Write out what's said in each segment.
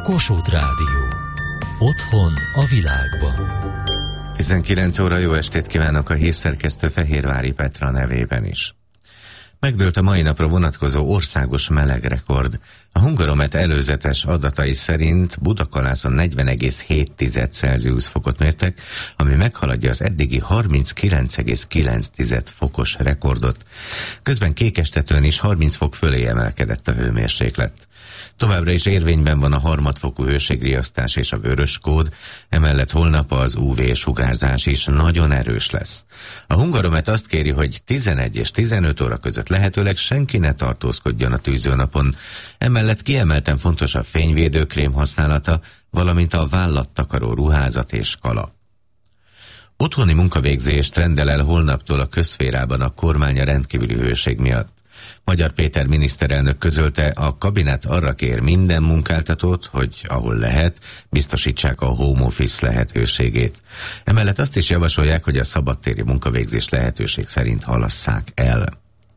Kossuth Rádió. Otthon a világban. 19 óra, jó estét kívánok a hírszerkesztő Fehérvári Petra nevében is. Megdőlt a mai napra vonatkozó országos melegrekord. A Hungaromet előzetes adatai szerint Budakalászon 40,7 Celsius fokot mértek, ami meghaladja az eddigi 39,9 fokos rekordot. Közben Kékestetőn is 30 fok fölé emelkedett a hőmérséklet. Továbbra is érvényben van a harmadfokú hőségriasztás és a vörös kód, emellett holnap az UV-sugárzás is nagyon erős lesz. A Hungaromet azt kéri, hogy 11 és 15 óra között lehetőleg senki ne tartózkodjon a tűzőnapon. Emellett kiemelten fontos a fényvédőkrém használata, valamint a vállattakaró ruházat és kalap. Otthoni munkavégzést rendel el holnaptól a közszférában a kormány a rendkívüli hőség miatt. Magyar Péter miniszterelnök közölte, a kabinet arra kér minden munkáltatót, hogy ahol lehet, biztosítsák a home office lehetőségét. Emellett azt is javasolják, hogy a szabadtéri munkavégzés lehetőség szerint halasszák el.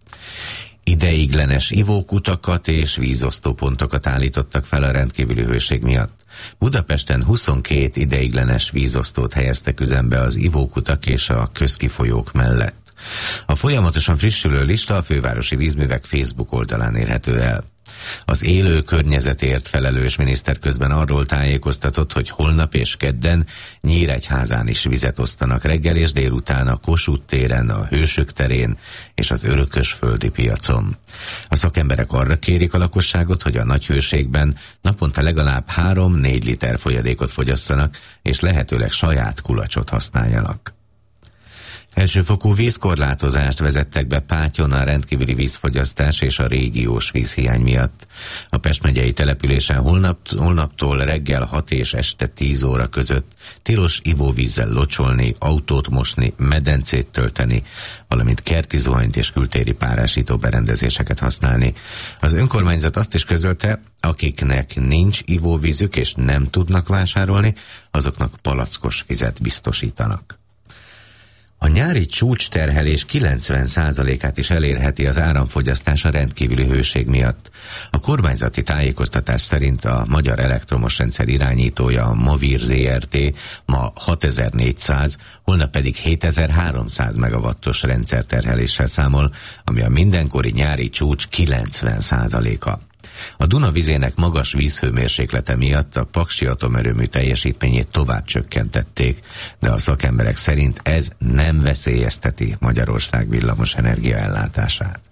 Ideiglenes ivókutakat és vízosztópontokat állítottak fel a rendkívüli hőség miatt. Budapesten 22 ideiglenes vízosztót helyeztek üzembe az ivókutak és a közkifolyók mellett. A folyamatosan frissülő lista a fővárosi vízművek Facebook oldalán érhető el. Az élő környezetért felelős miniszter közben arról tájékoztatott, hogy holnap és kedden Nyíregyházán is vizet osztanak reggel és délután a Kossuth téren, a Hősök terén és az Örökösföldi piacon. A szakemberek arra kérik a lakosságot, hogy a nagy hőségben naponta legalább 3-4 liter folyadékot fogyasszanak, és lehetőleg saját kulacsot használjanak. Elsőfokú vízkorlátozást vezettek be Pátyon a rendkívüli vízfogyasztás és a régiós vízhiány miatt. A Pest megyei településen holnaptól reggel 6 és este 10 óra között tilos ivóvízzel locsolni, autót mosni, medencét tölteni, valamint kerti zuhanyt és kültéri párásító berendezéseket használni. Az önkormányzat azt is közölte, akiknek nincs ivóvízük és nem tudnak vásárolni, azoknak palackos vizet biztosítanak. A nyári csúcsterhelés 90%-át is elérheti az áramfogyasztás a rendkívüli hőség miatt. A kormányzati tájékoztatás szerint a Magyar Elektromos Rendszer irányítója, a Mavir Zrt. Ma 6400, holnap pedig 7300 megawattos rendszerterheléssel számol, ami a mindenkori nyári csúcs 90%-a. A Duna vizének magas vízhőmérséklete miatt a paksi atomerőmű teljesítményét tovább csökkentették, de a szakemberek szerint ez nem veszélyezteti Magyarország villamos energia ellátását.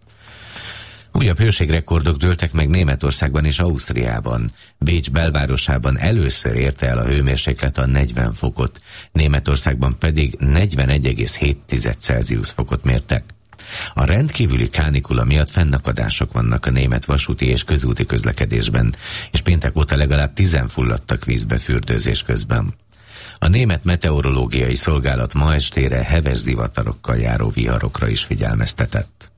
Újabb hőségrekordok dőltek meg Németországban és Ausztriában. Bécs belvárosában először érte el a hőmérséklet a 40 fokot, Németországban pedig 41,7 Celsius fokot mértek. A rendkívüli kánikula miatt fennakadások vannak a német vasúti és közúti közlekedésben, és péntek óta legalább 10 fulladtak vízbe fürdőzés közben. A német meteorológiai szolgálat ma estére heves zivatarokkal járó viharokra is figyelmeztetett.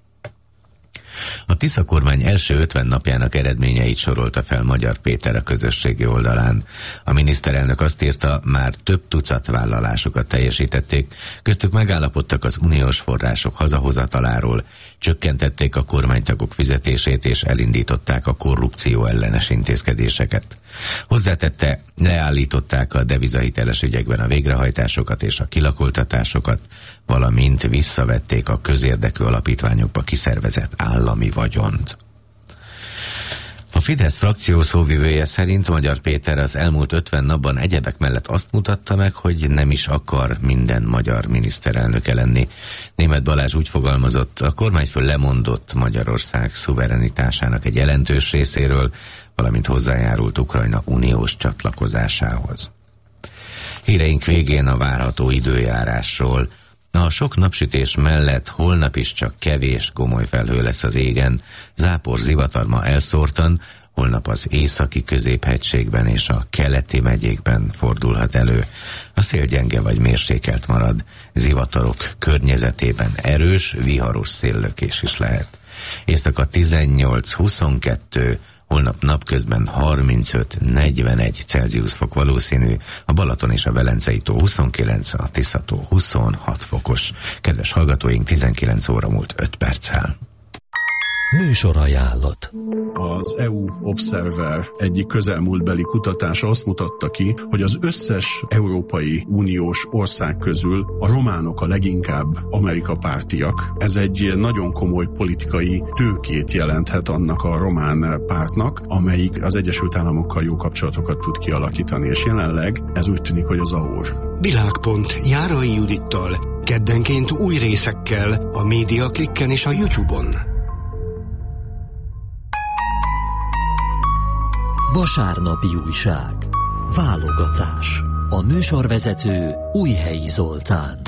A Tisza kormány első 50 napjának eredményeit sorolta fel Magyar Péter a közösségi oldalán. A miniszterelnök azt írta, már több tucat vállalásukat teljesítették, köztük megállapodtak az uniós források hazahozataláról, csökkentették a kormánytagok fizetését és elindították a korrupció ellenes intézkedéseket. Hozzátette, leállították a devizahiteles ügyekben a végrehajtásokat és a kilakoltatásokat, valamint visszavették a közérdekű alapítványokba kiszervezett állami vagyont. A Fidesz frakció szóvivője szerint Magyar Péter az elmúlt 50 napban egyebek mellett azt mutatta meg, hogy nem is akar minden magyar miniszterelnöke lenni. Németh Balázs úgy fogalmazott, a kormányfő lemondott Magyarország szuverenitásának egy jelentős részéről, valamint hozzájárult Ukrajna uniós csatlakozásához. Híreink végén a várható időjárásról. A sok napsütés mellett holnap is csak kevés gomoly felhő lesz az égen, zápor zivatar ma elszórtan, holnap az északi középhegységben és a keleti megyékben fordulhat elő. A szél gyenge vagy mérsékelt marad, zivatarok környezetében erős, viharos széllökés is lehet. Éjszaka 18-22, holnap napközben 35-41 Celsius fok valószínű, a Balaton és a Velencei tó 29, a Tisza tó 26 fokos. Kedves hallgatóink, 19 óra múlt 5 perccel. Műsorajánlat. Az EU Observer egyik közelmúltbeli kutatása azt mutatta ki, hogy az összes Európai Uniós ország közül a románok a leginkább Amerika pártiak. Ez egy nagyon komoly politikai tőkét jelenthet annak a román pártnak, amelyik az Egyesült Államokkal jó kapcsolatokat tud kialakítani, és jelenleg ez úgy tűnik, hogy az ahhoz. Világpont Járai Judittal, keddenként új részekkel a Média Klikken és a YouTube-on. Vasárnapi újság. Válogatás. A műsorvezető Újhelyi Zoltán.